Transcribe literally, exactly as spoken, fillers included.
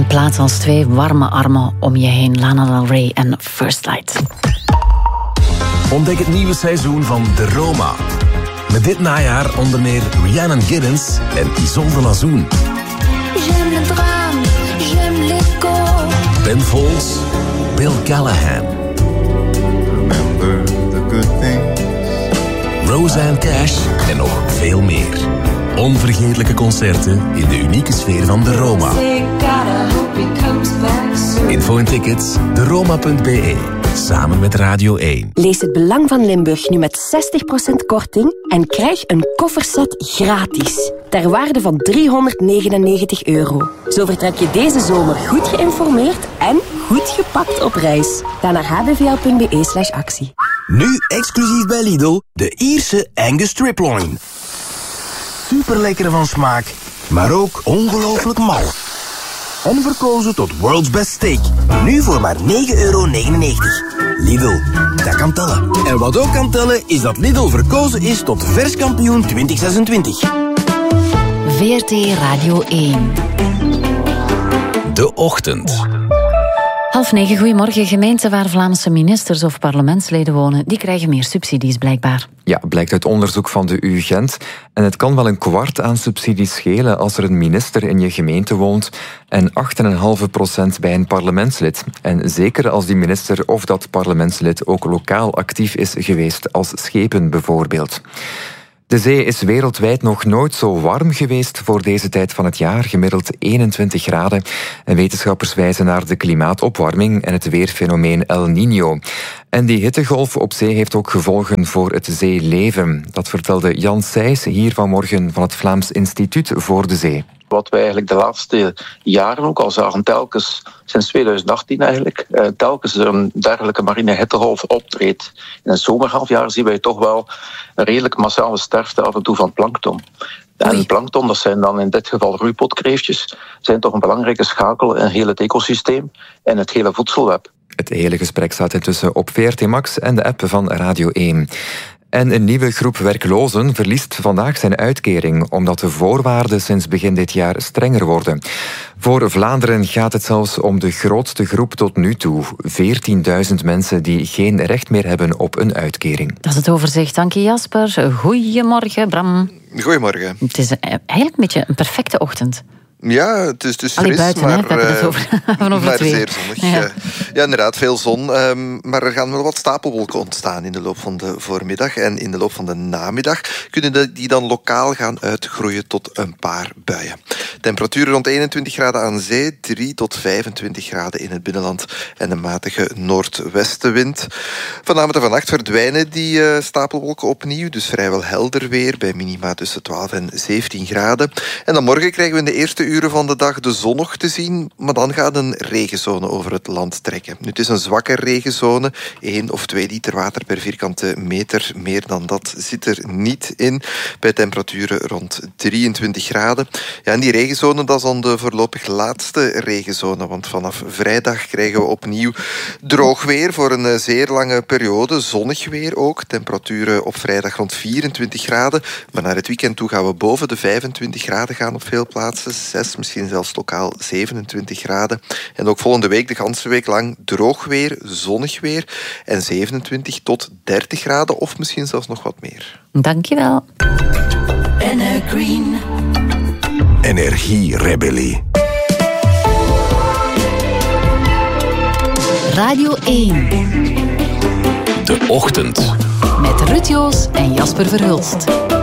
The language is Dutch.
plaats als twee warme armen om je heen. Lana Del Rey en First Light. Ontdek het nieuwe seizoen van De Roma. Met dit najaar onder meer Rhiannon Giddens en Isolde Lazoen. J'aime le drame, j'aime l'écho. Ben Folds, Bill Callahan. Remember the good things. Roseanne Cash en nog veel meer. Onvergetelijke concerten in de unieke sfeer van De Roma. Info en tickets, de roma punt b e. Samen met Radio één. Lees Het Belang van Limburg nu met zestig procent korting en krijg een kofferset gratis. Ter waarde van driehonderdnegenennegentig euro. Zo vertrek je deze zomer goed geïnformeerd en goed gepakt op reis. Ga naar h b v l punt b e slash actie. Nu exclusief bij Lidl, de Ierse Angus Striploin. Super lekker van smaak, maar ook ongelooflijk mal. En verkozen tot World's Best Steak. Nu voor maar negen euro negenennegentig. Lidl, dat kan tellen. En wat ook kan tellen is dat Lidl verkozen is tot verskampioen twintig zesentwintig. V R T Radio één. De Ochtend. Half negen, goedemorgen. Gemeenten waar Vlaamse ministers of parlementsleden wonen, die krijgen meer subsidies blijkbaar. Ja, blijkt uit onderzoek van de U Gent. En het kan wel een kwart aan subsidies schelen als er een minister in je gemeente woont en acht komma vijf procent bij een parlementslid. En zeker als die minister of dat parlementslid ook lokaal actief is geweest, als schepen bijvoorbeeld. De zee is wereldwijd nog nooit zo warm geweest voor deze tijd van het jaar, gemiddeld eenentwintig graden. En wetenschappers wijzen naar de klimaatopwarming en het weerfenomeen El Niño. En die hittegolf op zee heeft ook gevolgen voor het zeeleven. Dat vertelde Jan Sijs hier vanmorgen van het Vlaams Instituut voor de Zee. Wat wij eigenlijk de laatste jaren ook al zagen, telkens sinds tweeduizend achttien eigenlijk, telkens er een dergelijke marine hittegolf optreedt. In het zomerhalfjaar zien wij toch wel een redelijk massale sterfte af en toe van plankton. En plankton, dat zijn dan in dit geval roeipotkreeftjes, zijn toch een belangrijke schakel in heel het ecosysteem en het hele voedselweb. Het hele gesprek staat intussen op V R T Max en de app van Radio één. En een nieuwe groep werklozen verliest vandaag zijn uitkering, omdat de voorwaarden sinds begin dit jaar strenger worden. Voor Vlaanderen gaat het zelfs om de grootste groep tot nu toe. veertienduizend mensen die geen recht meer hebben op een uitkering. Dat is het overzicht. Dank je, Jasper. Goedemorgen, Bram. Goedemorgen. Het is eigenlijk een beetje een perfecte ochtend. Ja, het is dus Allee, fris, buiten, maar, hè? We hebben het over, over maar twee. zeer zonnig. Ja. Ja. ja, inderdaad, veel zon. Um, maar er gaan wel wat stapelwolken ontstaan in de loop van de voormiddag. En in de loop van de namiddag kunnen die dan lokaal gaan uitgroeien tot een paar buien. Temperaturen rond eenentwintig graden aan zee, drie tot vijfentwintig graden in het binnenland en een matige noordwestenwind. Vanavond en vannacht verdwijnen die uh, stapelwolken opnieuw, dus vrijwel helder weer bij minima tussen twaalf en zeventien graden. En dan morgen krijgen we in de eerste uren van de dag de zon nog te zien, maar dan gaat een regenzone over het land trekken. Nu, het is een zwakke regenzone, één of twee liter water per vierkante meter. Meer dan dat zit er niet in, bij temperaturen rond drieëntwintig graden. Ja, en die regenzone, dat is dan de voorlopig laatste regenzone, want vanaf vrijdag krijgen we opnieuw droog weer voor een zeer lange periode, zonnig weer ook. Temperaturen op vrijdag rond vierentwintig graden, maar naar het weekend toe gaan we boven de vijfentwintig graden gaan op veel plaatsen. zes, misschien zelfs lokaal zevenentwintig graden. En ook volgende week, de ganse week lang, droog weer, zonnig weer. En zevenentwintig tot dertig graden, of misschien zelfs nog wat meer. Dankjewel. Green. Energierebellie. Radio één. De Ochtend. Met Ruud Joos en Jasper Verhulst.